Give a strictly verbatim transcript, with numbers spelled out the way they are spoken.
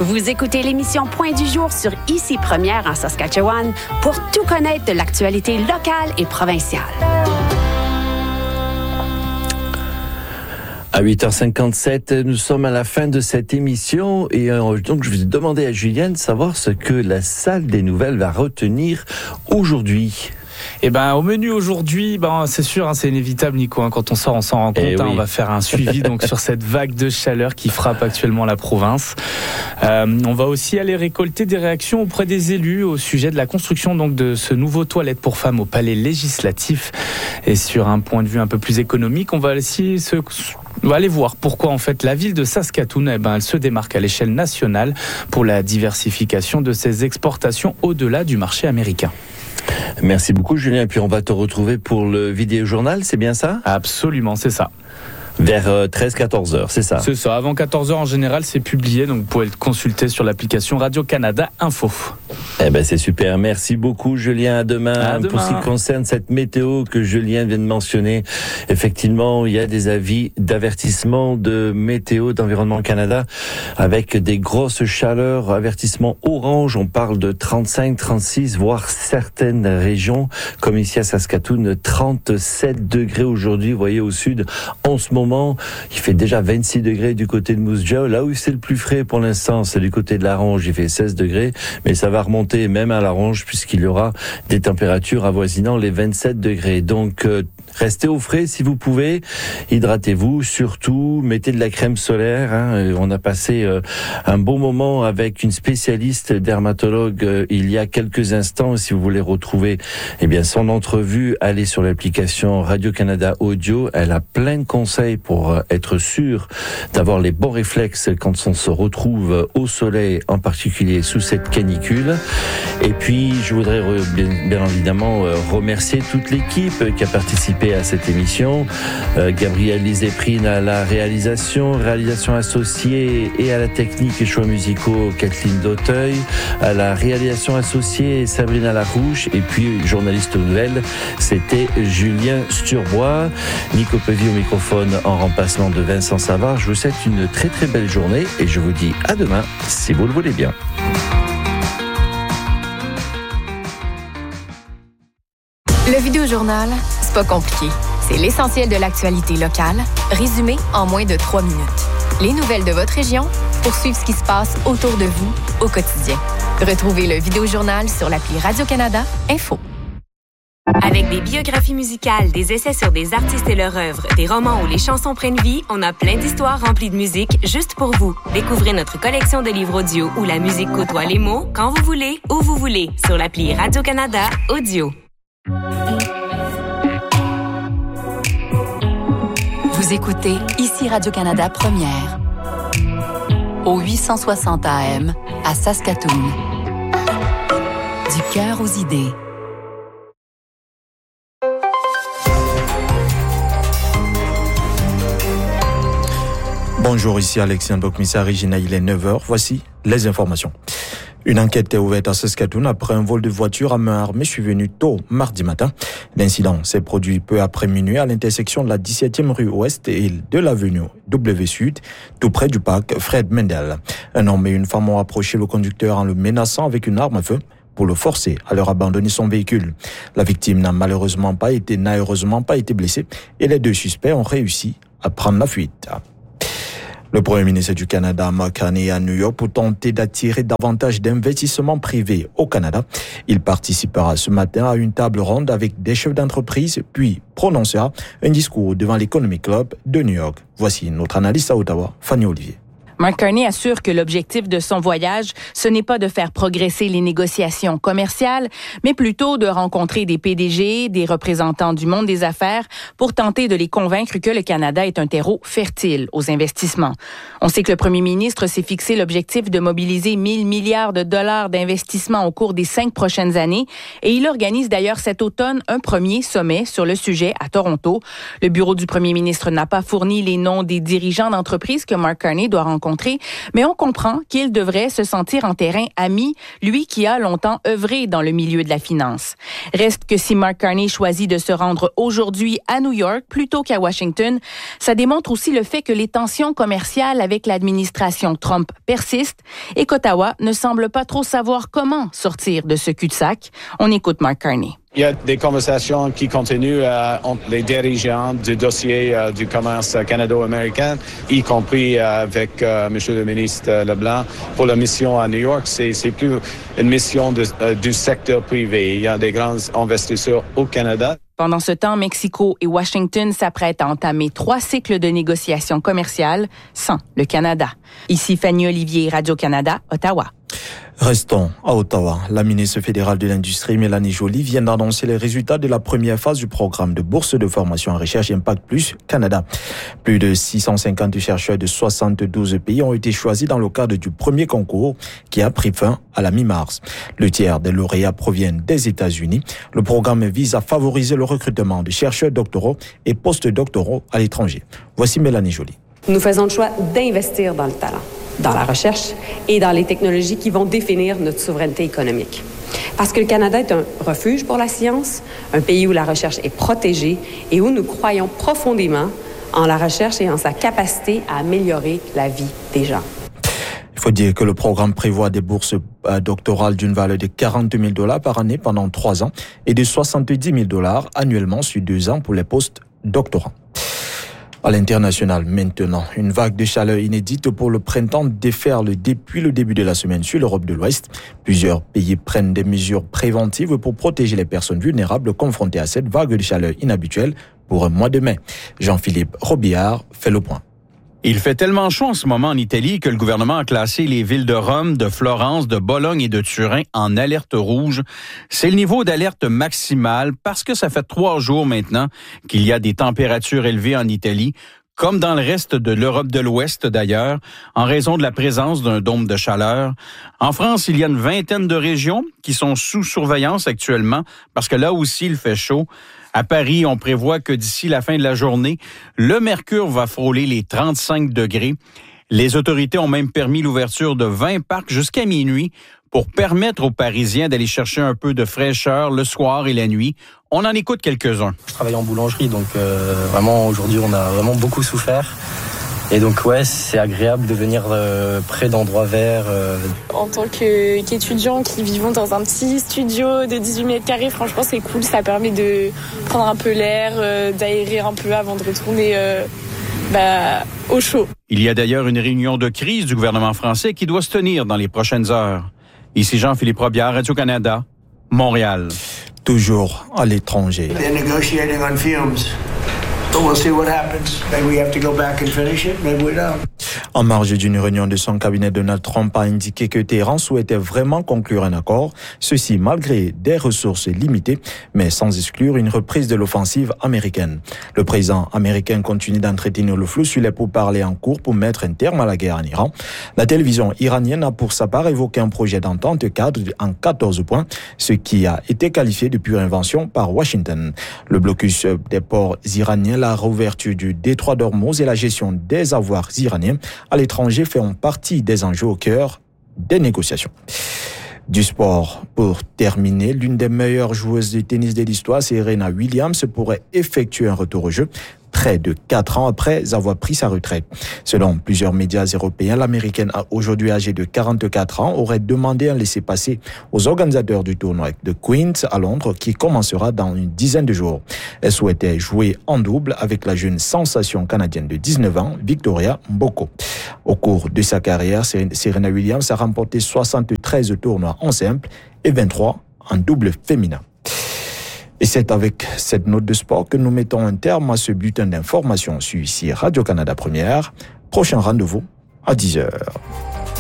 Vous écoutez l'émission Point du jour sur Ici Première en Saskatchewan pour tout connaître de l'actualité locale et provinciale. À huit heures cinquante-sept, nous sommes à la fin de cette émission et euh, donc je vais demander à Julienne de savoir ce que la salle des nouvelles va retenir aujourd'hui. Eh ben, au menu aujourd'hui, ben, c'est sûr, hein, c'est inévitable, Nico. Hein, quand on sort, on s'en rend compte. Eh hein, oui. On va faire un suivi donc sur cette vague de chaleur qui frappe actuellement la province. Euh, on va aussi aller récolter des réactions auprès des élus au sujet de la construction donc de ce nouveau toilette pour femmes au Palais législatif. Et sur un point de vue un peu plus économique, on va aussi se On va aller voir pourquoi en fait la ville de Saskatoon, eh ben, elle se démarque à l'échelle nationale pour la diversification de ses exportations au-delà du marché américain. Merci beaucoup Julien, et puis on va te retrouver pour le vidéo-journal, c'est bien ça ? Absolument, c'est ça. Vers treize à quatorze heures, c'est ça ? C'est ça, avant quatorze heures en général, c'est publié, donc vous pouvez le consulter sur l'application Radio-Canada Info. Eh ben c'est super, merci beaucoup Julien, à demain. À demain. Pour ce qui concerne cette météo que Julien vient de mentionner, effectivement il y a des avis d'avertissement de météo d'Environnement Canada avec des grosses chaleurs, avertissement orange, on parle de trente-cinq, trente-six, voire certaines régions, comme ici à Saskatoon, trente-sept degrés aujourd'hui, vous voyez au sud, en ce moment il fait déjà vingt-six degrés du côté de Moose Jaw. Là où c'est le plus frais pour l'instant, c'est du côté de la Ronge, il fait seize degrés, mais ça va remonter même à la Ronge puisqu'il y aura des températures avoisinant les vingt-sept degrés. Donc euh, restez au frais si vous pouvez, hydratez-vous, surtout mettez de la crème solaire. Hein. On a passé euh, un bon moment avec une spécialiste dermatologue euh, il y a quelques instants. Si vous voulez retrouver eh bien son entrevue, allez sur l'application Radio-Canada Audio. Elle a plein de conseils pour être sûr d'avoir les bons réflexes quand on se retrouve au soleil, en particulier sous cette canicule. Et puis, je voudrais bien, bien évidemment remercier toute l'équipe qui a participé à cette émission. Euh, Gabriel Liséprine à la réalisation, réalisation associée et à la technique et choix musicaux, Kathleen Dauteuil, à la réalisation associée, Sabrina Larouche, et puis journaliste nouvelle, c'était Julien Sturbois. Nico Pevi au microphone en remplacement de Vincent Savard. Je vous souhaite une très très belle journée et je vous dis à demain si vous le voulez bien. Le vidéo-journal, c'est pas compliqué. C'est l'essentiel de l'actualité locale, résumé en moins de trois minutes. Les nouvelles de votre région pour suivre ce qui se passe autour de vous au quotidien. Retrouvez le vidéo-journal sur l'appli Radio-Canada Info. Avec des biographies musicales, des essais sur des artistes et leur œuvre, des romans où les chansons prennent vie, on a plein d'histoires remplies de musique juste pour vous. Découvrez notre collection de livres audio où la musique côtoie les mots quand vous voulez, où vous voulez, sur l'appli Radio-Canada Audio. Vous écoutez Ici Radio-Canada Première au huit cent soixante A M à Saskatoon. Du cœur aux idées. Bonjour, ici Alexandre Bokmissari, il est neuf heures. Voici les informations. Une enquête est ouverte à Saskatoon après un vol de voiture à main armée survenu tôt mardi matin. L'incident s'est produit peu après minuit à l'intersection de la dix-septième rue Ouest et de l'avenue W Sud, tout près du parc Fred Mendel. Un homme et une femme ont approché le conducteur en le menaçant avec une arme à feu pour le forcer à leur abandonner son véhicule. La victime n'a malheureusement pas été, n'a heureusement pas été blessée et les deux suspects ont réussi à prendre la fuite. Le Premier ministre du Canada, Mark Carney, est à New York pour tenter d'attirer davantage d'investissements privés au Canada. Il participera ce matin à une table ronde avec des chefs d'entreprise, puis prononcera un discours devant l'Economic Club de New York. Voici notre analyste à Ottawa, Fanny Olivier. Mark Carney assure que l'objectif de son voyage, ce n'est pas de faire progresser les négociations commerciales, mais plutôt de rencontrer des P D G, des représentants du monde des affaires, pour tenter de les convaincre que le Canada est un terreau fertile aux investissements. On sait que le premier ministre s'est fixé l'objectif de mobiliser mille milliards de dollars d'investissements au cours des cinq prochaines années, et il organise d'ailleurs cet automne un premier sommet sur le sujet à Toronto. Le bureau du premier ministre n'a pas fourni les noms des dirigeants d'entreprises que Mark Carney doit rencontrer rencontrer, mais on comprend qu'il devrait se sentir en terrain ami, lui qui a longtemps œuvré dans le milieu de la finance. Reste que si Mark Carney choisit de se rendre aujourd'hui à New York plutôt qu'à Washington, ça démontre aussi le fait que les tensions commerciales avec l'administration Trump persistent et qu'Ottawa ne semble pas trop savoir comment sortir de ce cul-de-sac. On écoute Mark Carney. Il y a des conversations qui continuent euh, entre les dirigeants du dossier euh, du commerce canado-américain, y compris euh, avec euh, M. le ministre Leblanc. Pour la mission à New York, c'est, c'est plus une mission de, euh, du secteur privé. Il y a des grands investisseurs au Canada. Pendant ce temps, Mexico et Washington s'apprêtent à entamer trois cycles de négociations commerciales sans le Canada. Ici Fanny Olivier, Radio-Canada, Ottawa. Restons à Ottawa. La ministre fédérale de l'Industrie, Mélanie Joly, vient d'annoncer les résultats de la première phase du programme de bourse de formation en recherche Impact Plus Canada. Plus de six cent cinquante chercheurs de soixante-douze pays ont été choisis dans le cadre du premier concours qui a pris fin à la mi-mars. Le tiers des lauréats proviennent des États-Unis. Le programme vise à favoriser le recrutement de chercheurs doctoraux et post-doctoraux à l'étranger. Voici Mélanie Joly. Nous faisons le choix d'investir dans le talent, dans la recherche et dans les technologies qui vont définir notre souveraineté économique. Parce que le Canada est un refuge pour la science, un pays où la recherche est protégée et où nous croyons profondément en la recherche et en sa capacité à améliorer la vie des gens. Il faut dire que le programme prévoit des bourses doctorales d'une valeur de quarante mille dollars par année pendant trois ans et de soixante-dix mille dollars annuellement sur deux ans pour les postes doctorants. À l'international, maintenant, une vague de chaleur inédite pour le printemps déferle depuis le début de la semaine sur l'Europe de l'Ouest. Plusieurs pays prennent des mesures préventives pour protéger les personnes vulnérables confrontées à cette vague de chaleur inhabituelle pour un mois de mai. Jean-Philippe Robillard fait le point. Il fait tellement chaud en ce moment en Italie que le gouvernement a classé les villes de Rome, de Florence, de Bologne et de Turin en alerte rouge. C'est le niveau d'alerte maximale parce que ça fait trois jours maintenant qu'il y a des températures élevées en Italie, comme dans le reste de l'Europe de l'Ouest d'ailleurs, en raison de la présence d'un dôme de chaleur. En France, il y a une vingtaine de régions qui sont sous surveillance actuellement parce que là aussi il fait chaud. À Paris, on prévoit que d'ici la fin de la journée, le mercure va frôler les trente-cinq degrés. Les autorités ont même permis l'ouverture de vingt parcs jusqu'à minuit pour permettre aux Parisiens d'aller chercher un peu de fraîcheur le soir et la nuit. On en écoute quelques-uns. Je travaille en boulangerie, donc euh, vraiment aujourd'hui on a vraiment beaucoup souffert. Et donc ouais, c'est agréable de venir euh, près d'endroits verts. Euh. En tant que, qu'étudiant qui vivons dans un petit studio de dix-huit mètres carrés, franchement c'est cool, ça permet de prendre un peu l'air, euh, d'aérer un peu avant de retourner euh, bah, au chaud. Il y a d'ailleurs une réunion de crise du gouvernement français qui doit se tenir dans les prochaines heures. Ici Jean-Philippe Robillard, Radio-Canada, Montréal. Toujours à l'étranger. They're negotiating on fumes. We'll see what happens. Maybe we have to go back and finish it. Maybe we don't. En marge d'une réunion de son cabinet, Donald Trump a indiqué que Téhéran souhaitait vraiment conclure un accord, ceci malgré des ressources limitées, mais sans exclure une reprise de l'offensive américaine. Le président américain continue d'entretenir le flou sur les pourparlers en cours pour mettre un terme à la guerre en Iran. La télévision iranienne a pour sa part évoqué un projet d'entente cadre en quatorze points, ce qui a été qualifié de pure invention par Washington. Le blocus des ports iraniens, la réouverture du détroit d'Ormuz et la gestion des avoirs iraniens à l'étranger font partie des enjeux au cœur des négociations. Du sport, pour terminer, l'une des meilleures joueuses de tennis de l'histoire, Serena Williams, pourrait effectuer un retour au jeu près de quatre ans après avoir pris sa retraite. Selon plusieurs médias européens, l'Américaine, aujourd'hui âgée de quarante-quatre ans, aurait demandé un laissez-passer aux organisateurs du tournoi de Queens à Londres qui commencera dans une dizaine de jours. Elle souhaitait jouer en double avec la jeune sensation canadienne de dix-neuf ans, Victoria Mboko. Au cours de sa carrière, Serena Williams a remporté soixante-treize tournois en simple et vingt-trois en double féminin. Et c'est avec cette note de sport que nous mettons un terme à ce bulletin d'information sur ici Radio-Canada Première. Prochain rendez-vous à dix heures.